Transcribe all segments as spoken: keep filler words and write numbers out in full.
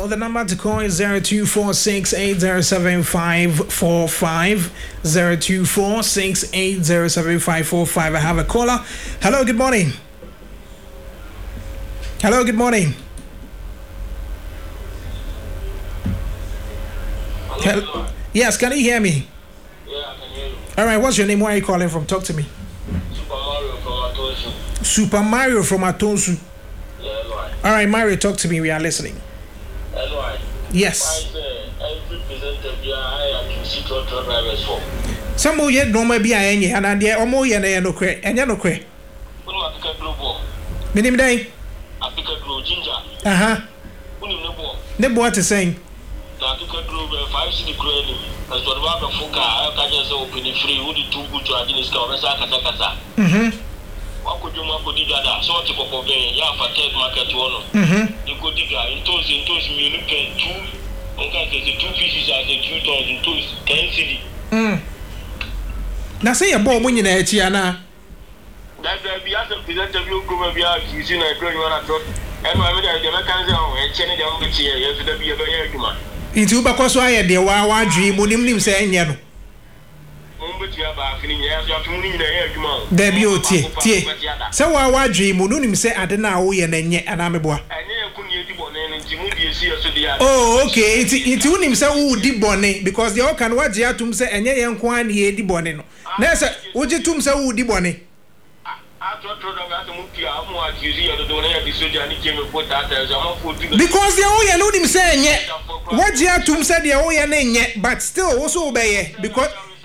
call. The number to call is zero two four six eight zero seven five four five. zero two four six eight zero seven five four five. I have a caller. Hello, good morning. Hello, good morning. Hello. Yes, can you hear me? Yeah, I can hear you. All right, what's your name? Where are you calling from? Talk to me. Super Mario from Atonsu. Super Mario from Atonsu. Yeah, that's right. All right, Mario, talk to me. We are listening. That's right. Yes. I say every presenter here, I have to see truck drivers for. Some more yet no maybe I any and there or more yen no cre and no cre. When I pick a global, Minim day. I pick a glue ginger. Uh huh. When you know, The what is saying. I pick a glue five city credit. As what about the Fuka, I can just open it free. Would it too good to Adinis Kawasa? Mm hmm. What could you want to do that? So to go again, yeah, for take market one. Mm hmm. You could dig in toes in toes, me look at two. Okay, there's two pieces as a two tons in toes, ten city. Mm. Now say a bomb when you're at Chiana. That be as a presenter, you go be out, you see, I don't want to talk. And I mean, the mechanism and chaining down the chair, you have to be a very human. Into Bakoswaya, dear Wawa dream, would him saying, Yano. There be O T. So Wawa dream, would him say, I don't know, and then yet, and I'm a boy. Oh, okay. It's it's when him say who di bonnet because they all can watch ya tum say enye yen kwan ye di bonnet no. Na say wo je tum say who di bonnet. Because they all you know him say enye. What ya tum say they all you enye but still also obey because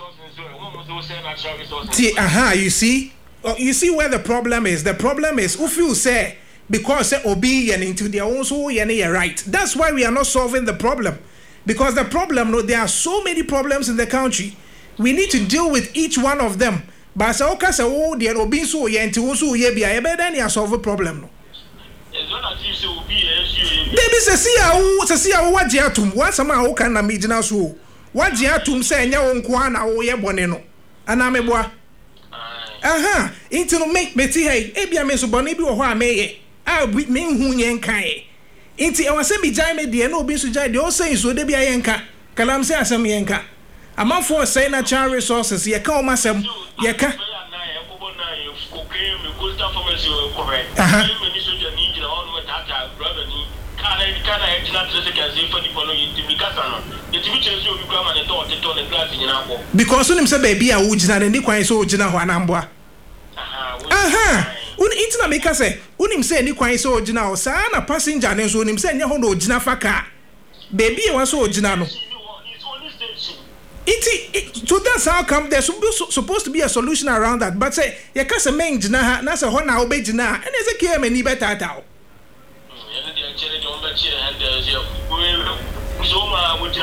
aha, you see? You see where the problem is? The problem is if you say because say obi and into their own so you're right. That's why we are not solving the problem. Because the problem, no, there are so many problems in the country. We need to deal with each one of them. But say okay, say oh, there obi so you into so you be a better than solve a problem. No. Baby say see how say see how what you to what some how can na midina so. What you to say nya won kwa na wo ye bone no. Ana me boa. Aha, into no make me ti hey, e bia me so bone bi wo ho ameye. Ah, me hu yen kan e. Inti e wase bi jai me de na obi so jai de o say so de bi ayen ka. Kalam say asem yen ka. Amanfo say natural resources ye ka o masem ye ka. Aha. Because when him say baby a wo gina ne kwan so gina ho anamboa. Aha. Un intina make say unim say ni kwan so ogina o sa na passenger ne so unim say nya ho na ogina fa car baby e wan so ogina no iti so that's how come there's supposed to be a solution around that but say you can say men gina ha na say ho na obegina and is a care many better ta o